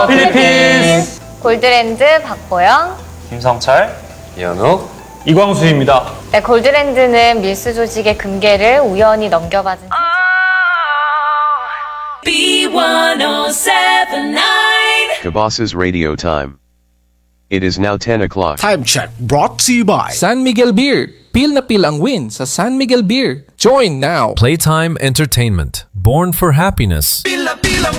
필리핀스 골드랜드 박보영. 김성철 이현욱 이광수입니다. 네, 골드랜드는 밀수 조직의 금괴를 우연히 넘겨받은 B1079 Kabas's Radio Time. It is now 10 o'clock. Time check brought to you by San Miguel Beer. Pil na pil ang win sa San Miguel Beer. Join now. Playtime Entertainment. Born for happiness.